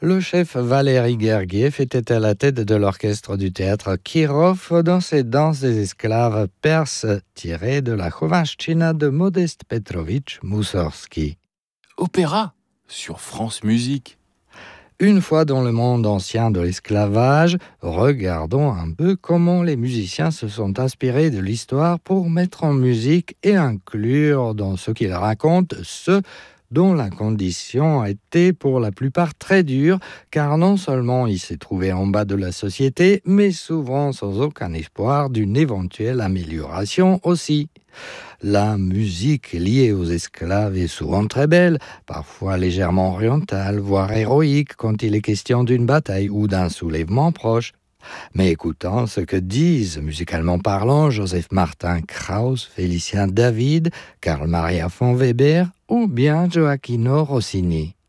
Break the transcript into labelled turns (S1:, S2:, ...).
S1: Le chef Valéry Gergiev était à la tête de l'orchestre du théâtre Kirov dans ses danses des esclaves perses tirées de la Chovachchina de Modeste Petrovitch Moussorski.
S2: Opéra sur France Musique.
S1: Une fois dans le monde ancien de l'esclavage, regardons un peu comment les musiciens se sont inspirés de l'histoire pour mettre en musique et inclure dans ce qu'ils racontent ceux dont la condition était pour la plupart très dure, car non seulement ils se trouvaient en bas de la société, mais souvent sans aucun espoir d'une éventuelle amélioration aussi. La musique liée aux esclaves est souvent très belle, parfois légèrement orientale, voire héroïque quand il est question d'une bataille ou d'un soulèvement proche. Mais écoutons ce que disent, musicalement parlant, Joseph Martin Krauss, Félicien David, Karl Maria von Weber ou bien Gioacchino Rossini.